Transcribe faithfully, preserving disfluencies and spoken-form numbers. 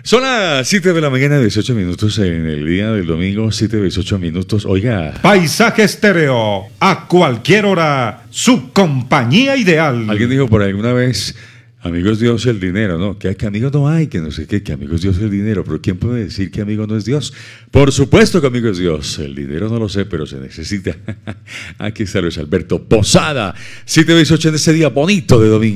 Son las siete de la mañana, dieciocho minutos en el día del domingo, siete, dieciocho minutos. Oiga. Paisaje Estéreo, a cualquier hora, su compañía ideal. Alguien dijo por alguna vez, amigos Dios el dinero, ¿no? Que, que amigos no hay, que no sé qué, que amigos Dios el dinero. Pero ¿quién puede decir que amigo no es Dios? Por supuesto que amigo es Dios. El dinero no lo sé, pero se necesita. Aquí está Luis Alberto Posada, siete, dieciocho en ese día bonito de domingo.